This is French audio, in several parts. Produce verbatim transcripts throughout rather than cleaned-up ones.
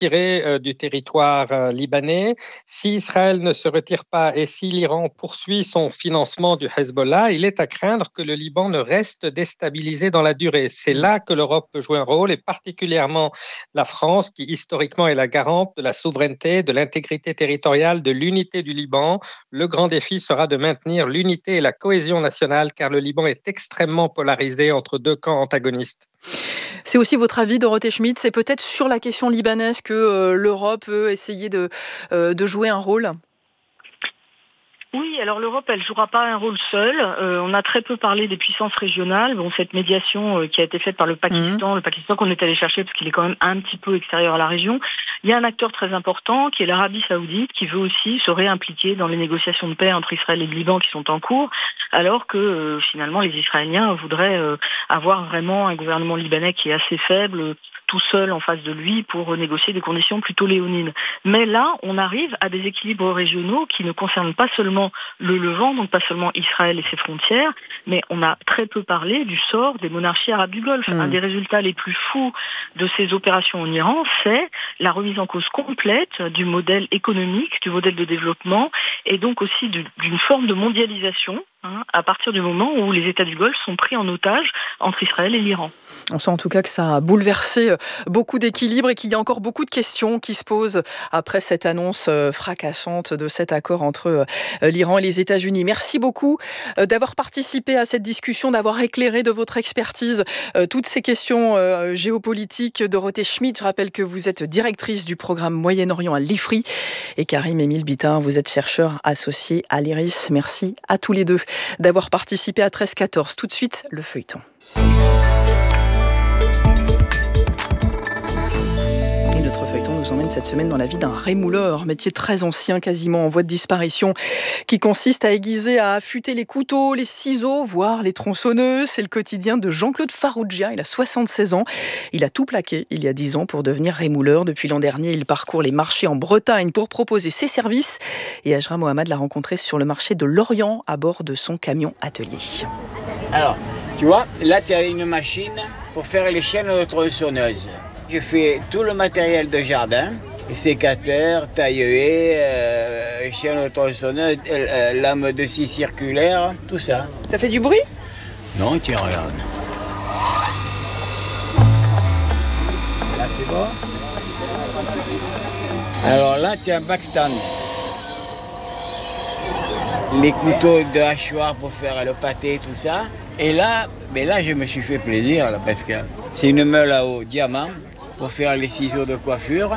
retirer euh, du territoire euh, libanais. Si Israël ne se retire pas et si l'Iran poursuit son financement du Hezbollah, il est à craindre que le Liban ne reste déstabilisé dans la durée. C'est là que l'Europe peut jouer un rôle et particulièrement la France, qui historiquement est la garante de la souveraineté, de l'intégrité territoriale, de l'unité du Liban. Le grand défi sera de maintenir l'unité et la cohésion nationale car le Liban est extrêmement polarisé entre deux camps antagonistes. C'est aussi votre avis, Dorothée Schmidt, c'est peut-être sur la question libanaise que euh, l'Europe peut essayer de, euh, de jouer un rôle ? Oui, alors l'Europe, elle ne jouera pas un rôle seul. Euh, on a très peu parlé des puissances régionales. Bon, cette médiation euh, qui a été faite par le Pakistan, mmh. le Pakistan qu'on est allé chercher parce qu'il est quand même un petit peu extérieur à la région. Il y a un acteur très important qui est l'Arabie Saoudite qui veut aussi se réimpliquer dans les négociations de paix entre Israël et le Liban qui sont en cours, alors que euh, finalement les Israéliens voudraient euh, avoir vraiment un gouvernement libanais qui est assez faible, tout seul en face de lui pour négocier des conditions plutôt léonines. Mais là, on arrive à des équilibres régionaux qui ne concernent pas seulement le Levant, donc pas seulement Israël et ses frontières, mais on a très peu parlé du sort des monarchies arabes du Golfe. Mmh. Un des résultats les plus fous de ces opérations en Iran, c'est la remise en cause complète du modèle économique, du modèle de développement, et donc aussi d'une forme de mondialisation, hein, à partir du moment où les États du Golfe sont pris en otage entre Israël et l'Iran. On sent en tout cas que ça a bouleversé beaucoup d'équilibres et qu'il y a encore beaucoup de questions qui se posent après cette annonce fracassante de cet accord entre l'Iran et les États-Unis. Merci beaucoup d'avoir participé à cette discussion, d'avoir éclairé de votre expertise toutes ces questions géopolitiques. Dorothée Schmidt, je rappelle que vous êtes directrice du programme Moyen-Orient à l'I F R I et Karim-Émile Bitin, vous êtes chercheur associé à l'I R I S. Merci à tous les deux d'avoir participé à treize quatorze. Tout de suite, le feuilleton. Nous emmène cette semaine dans la vie d'un rémouleur, métier très ancien, quasiment en voie de disparition, qui consiste à aiguiser, à affûter les couteaux, les ciseaux, voire les tronçonneuses. C'est le quotidien de Jean-Claude Farrugia. Il a soixante-seize ans. Il a tout plaqué il y a dix ans pour devenir rémouleur. Depuis l'an dernier, il parcourt les marchés en Bretagne pour proposer ses services. Et Ajra Mohamed l'a rencontré sur le marché de Lorient à bord de son camion atelier. Alors, tu vois, là, tu as une machine pour faire les chaînes de tronçonneuses. Je fais tout le matériel de jardin, sécateur, taille-haie, euh, chaîne de tronçonneuse, euh, lame de scie circulaire, tout ça. Ça fait du bruit? Non, tiens, regarde. Là, c'est bon. Alors là, tu as un backstand. Les couteaux de hachoir pour faire le pâté, tout ça. Et là, mais là, je me suis fait plaisir, là, parce que c'est une meule à eau diamant pour faire les ciseaux de coiffure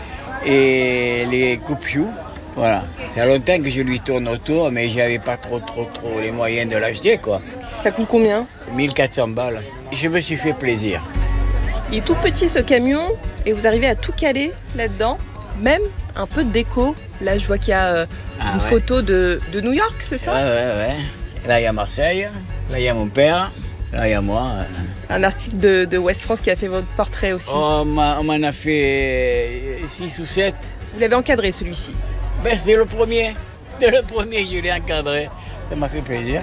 et les coupe-choux. Voilà. Ça fait longtemps que je lui tourne autour, mais j'avais pas trop, trop, trop les moyens de l'acheter, quoi. Ça coûte combien? mille quatre cents balles. Je me suis fait plaisir. Il est tout petit, ce camion, et vous arrivez à tout caler là-dedans, même un peu de déco. Là, je vois qu'il y a euh, ah, une ouais. photo de, de New York, c'est ça? Ouais, ouais, ouais. Là, il y a Marseille, là, il y a mon père, là, il y a moi. Un article de, de Ouest France qui a fait votre portrait aussi. Oh, on m'en a fait six ou sept. Vous l'avez encadré, celui-ci? Ben, c'est le premier. C'est le premier, je l'ai encadré. Ça m'a fait plaisir.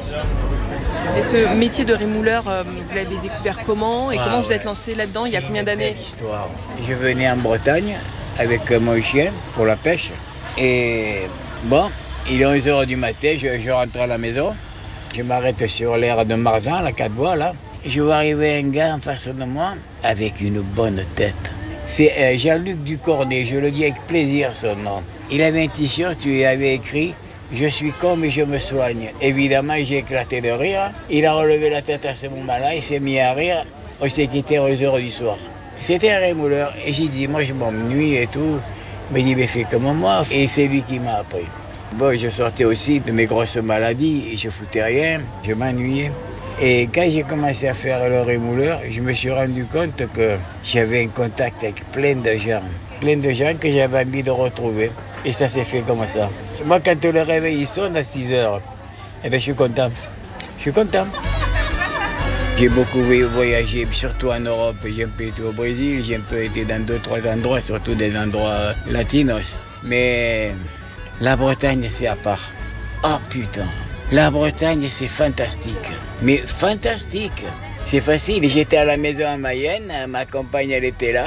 Et ce métier de rémouleur, vous l'avez découvert comment? Et ah, comment ouais. vous êtes lancé là-dedans? Il y a combien d'années? Histoire. Je venais en Bretagne avec mon chien pour la pêche. Et bon, il est onze heures du matin, je, je rentre à la maison. Je m'arrête sur l'aire de Marzan, la quatre voies, là. Je vois arriver un gars en face de moi avec une bonne tête. C'est euh, Jean-Luc Ducornet, je le dis avec plaisir son nom. Il avait un t-shirt, il avait écrit « Je suis con mais je me soigne ». Évidemment, j'ai éclaté de rire. Il a relevé la tête à ce moment-là, il s'est mis à rire. On s'est quitté aux heures du soir. C'était un rémouleur. Et j'ai dit « Moi, je m'ennuie et tout ». Il m'a dit « Mais fais comme moi ». Et c'est lui qui m'a appris. Bon, je sortais aussi de mes grosses maladies et je foutais rien, je m'ennuyais. Et quand j'ai commencé à faire le rémouleur, je me suis rendu compte que j'avais un contact avec plein de gens, plein de gens que j'avais envie de retrouver. Et ça s'est fait comme ça. Moi, quand le réveil sonne à six heures, eh bien, je suis content. Je suis content. J'ai beaucoup voyagé, surtout en Europe. J'ai un peu été au Brésil, j'ai un peu été dans deux, trois endroits, surtout des endroits latinos. Mais la Bretagne, c'est à part. Oh putain, la Bretagne, c'est fantastique. Mais fantastique. C'est facile. J'étais à la maison en Mayenne, ma compagne, elle était là.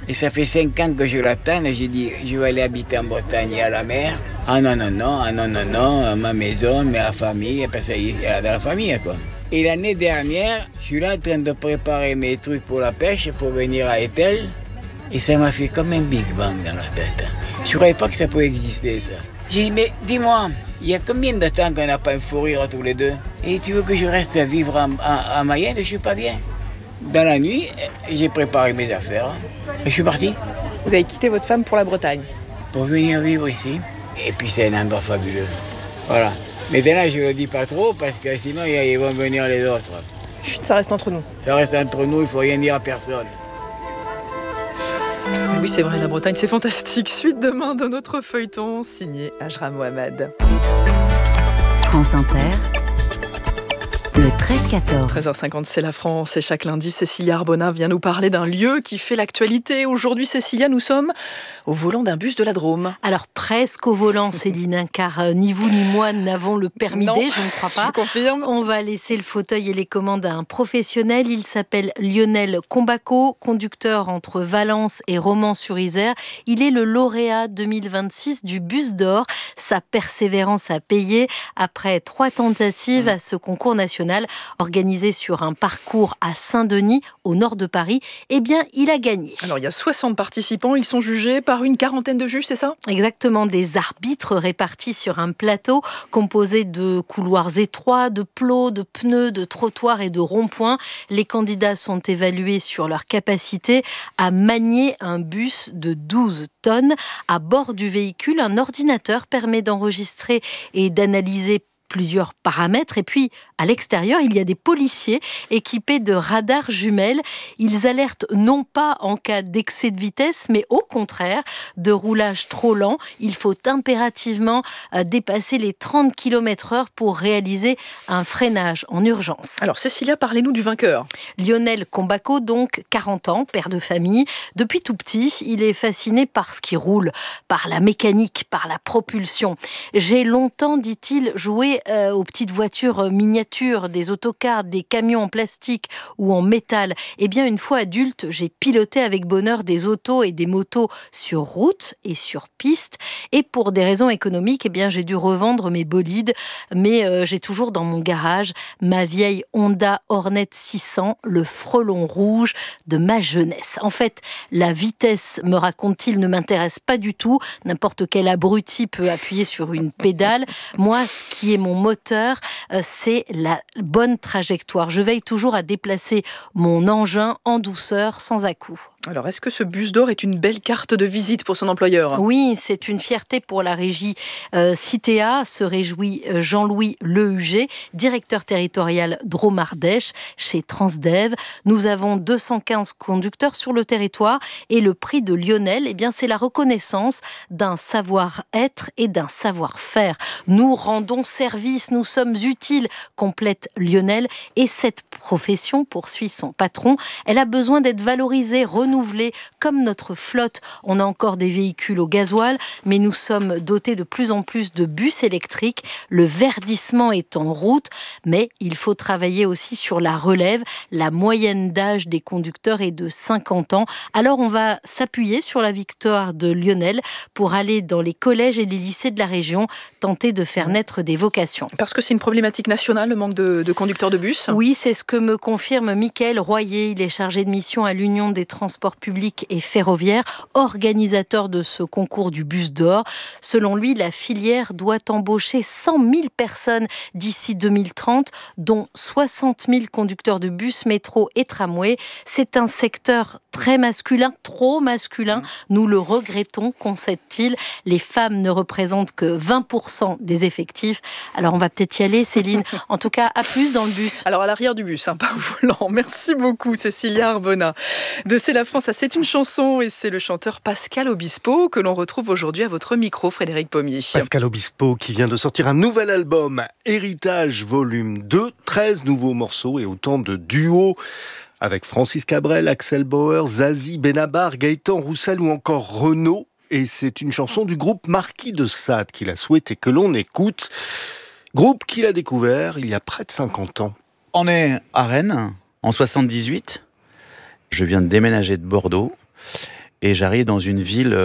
Et ça fait cinq ans que je l'attends et j'ai dit, je vais aller habiter en Bretagne et à la mer. Ah non, non, non, ah non, non, non, ma maison, ma famille, parce qu'il y a de la famille, quoi. Et l'année dernière, je suis là en train de préparer mes trucs pour la pêche, pour venir à Etel. Et ça m'a fait comme un Big Bang dans la tête. Je ne croyais pas que ça pouvait exister, ça. J'ai dit, mais dis-moi, il y a combien de temps qu'on n'a pas un fou rire tous les deux? Et tu veux que je reste vivre en, en, en Mayenne? Je ne suis pas bien. Dans la nuit, j'ai préparé mes affaires et je suis parti. Vous avez quitté votre femme pour la Bretagne? Pour venir vivre ici. Et puis c'est un endroit fabuleux. Voilà. Mais là, je ne le dis pas trop parce que sinon, ils vont venir les autres. Chut, ça reste entre nous. Ça reste entre nous, il ne faut rien dire à personne. Oui, c'est vrai, la Bretagne, c'est fantastique. Suite demain de notre feuilleton, signé Ajra Mohamed. France Inter, le treize quatorze. treize heures cinquante, c'est la France. Et chaque lundi, Cécilia Arbona vient nous parler d'un lieu qui fait l'actualité. Aujourd'hui, Cécilia, nous sommes au volant d'un bus de la Drôme. Alors, presque au volant, Céline, car euh, ni vous ni moi n'avons le permis Non, D, je ne crois pas. Je confirme. On va laisser le fauteuil et les commandes à un professionnel. Il s'appelle Lionel Combaco, conducteur entre Valence et Romans-sur-Isère. Il est le lauréat deux mille vingt-six du Bus d'Or. Sa persévérance a payé après trois tentatives à ce concours national organisé sur un parcours à Saint-Denis, au nord de Paris. Eh bien, il a gagné. Alors, il y a soixante participants. Ils sont jugés par une quarantaine de juges, c'est ça ? Exactement, des arbitres répartis sur un plateau composé de couloirs étroits, de plots, de pneus, de trottoirs et de ronds-points. Les candidats sont évalués sur leur capacité à manier un bus de douze tonnes. À bord du véhicule, un ordinateur permet d'enregistrer et d'analyser plusieurs paramètres. Et puis, à l'extérieur, il y a des policiers équipés de radars jumelles. Ils alertent non pas en cas d'excès de vitesse, mais au contraire, de roulage trop lent. Il faut impérativement dépasser les trente kilomètres heure pour réaliser un freinage en urgence. Alors, Cécilia, parlez-nous du vainqueur. Lionel Combaco, donc quarante ans, père de famille. Depuis tout petit, il est fasciné par ce qui roule, par la mécanique, par la propulsion. J'ai longtemps, dit-il, joué Euh, aux petites voitures miniatures, des autocars, des camions en plastique ou en métal. Eh bien, une fois adulte, j'ai piloté avec bonheur des autos et des motos sur route et sur piste. Et pour des raisons économiques, eh bien, j'ai dû revendre mes bolides. Mais euh, j'ai toujours dans mon garage ma vieille Honda Hornet six cents, le frelon rouge de ma jeunesse. En fait, la vitesse, me raconte-t-il, ne m'intéresse pas du tout. N'importe quel abruti peut appuyer sur une pédale. Moi, ce qui est mon moteur, c'est la bonne trajectoire. Je veille toujours à déplacer mon engin en douceur, sans à-coups. Alors, est-ce que ce bus d'or est une belle carte de visite pour son employeur ? Oui, c'est une fierté pour la régie euh, Citéa, se réjouit Jean-Louis Lehuget, directeur territorial Drôme-Ardèche chez Transdev. Nous avons deux cent quinze conducteurs sur le territoire et le prix de Lionel, eh bien, c'est la reconnaissance d'un savoir-être et d'un savoir-faire. Nous rendons service, nous sommes utiles, complète Lionel. Et cette profession, poursuit son patron, elle a besoin d'être valorisée, renouvelée, comme notre flotte. On a encore des véhicules au gasoil, mais nous sommes dotés de plus en plus de bus électriques. Le verdissement est en route, mais il faut travailler aussi sur la relève. La moyenne d'âge des conducteurs est de cinquante ans. Alors on va s'appuyer sur la victoire de Lionel pour aller dans les collèges et les lycées de la région, tenter de faire naître des vocations. Parce que c'est une problématique nationale, le manque de, de conducteurs de bus ? Oui, c'est ce que me confirme Mickaël Royer. Il est chargé de mission à l'Union des transports publics et ferroviaires, organisateur de ce concours du Bus d'Or. Selon lui, la filière doit embaucher cent mille personnes d'ici deux mille trente, dont soixante mille conducteurs de bus, métro et tramway. C'est un secteur très masculin, trop masculin. Nous le regrettons, concède-t-il. Les femmes ne représentent que vingt pour cent des effectifs. Alors on va peut-être y aller, Céline. En tout cas, à plus dans le bus. Alors à l'arrière du bus, hein, pas au volant. Merci beaucoup, Cécilia Arbona. De C'est la France à C'est une chanson, et c'est le chanteur Pascal Obispo que l'on retrouve aujourd'hui à votre micro, Frédéric Pommier. Pascal Obispo qui vient de sortir un nouvel album, Héritage Volume deux, treize nouveaux morceaux et autant de duos avec Francis Cabrel, Axel Bauer, Zazie, Benabar, Gaëtan Roussel ou encore Renaud. Et c'est une chanson du groupe Marquis de Sade qu'il a souhaité que l'on écoute. Groupe qu'il a découvert il y a près de cinquante ans. On est à Rennes, en soixante-dix-huit. Je viens de déménager de Bordeaux. et j'arrive dans une ville